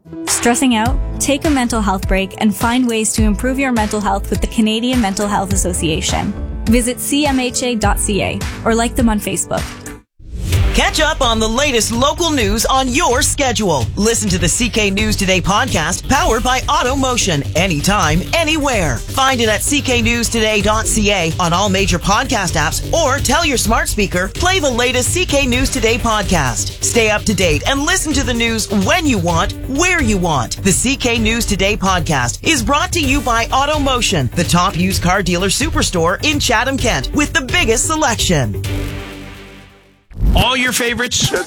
Stressing out? Take a mental health break and find ways to improve your mental health with the Canadian Mental Health Association. Visit cmha.ca or like them on Facebook. Catch up on the latest local news on your schedule. Listen to the CK News Today podcast powered by AutoMotion anytime, anywhere. Find it at cknewstoday.ca on all major podcast apps or tell your smart speaker, play the latest CK News Today podcast. Stay up to date and listen to the news when you want, where you want. The CK News Today podcast is brought to you by AutoMotion, the top used car dealer superstore in Chatham, Kent, with the biggest selection. All your favorites,